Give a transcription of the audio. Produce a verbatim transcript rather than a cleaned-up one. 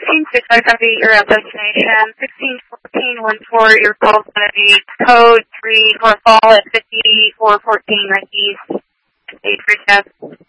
sixteen six, I copy your destination. sixteen fourteen one four, your call is going to be code three for fall at fifty-four fourteen Northeast. Eight for